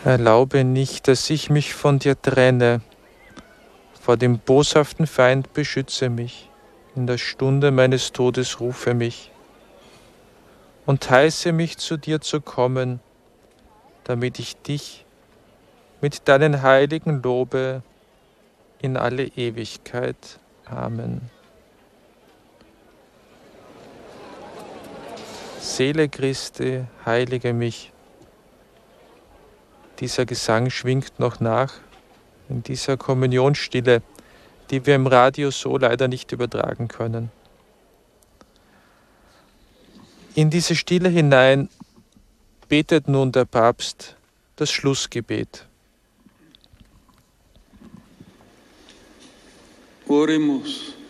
Erlaube nicht, dass ich mich von dir trenne. Vor dem boshaften Feind beschütze mich. In der Stunde meines Todes rufe mich und heiße mich zu dir zu kommen, damit ich dich mit deinen Heiligen lobe in alle Ewigkeit. Amen. Seele Christi, heilige mich. Dieser Gesang schwingt noch nach in dieser Kommunionstille, die wir im Radio so leider nicht übertragen können. In diese Stille hinein betet nun der Papst das Schlussgebet. Oremus.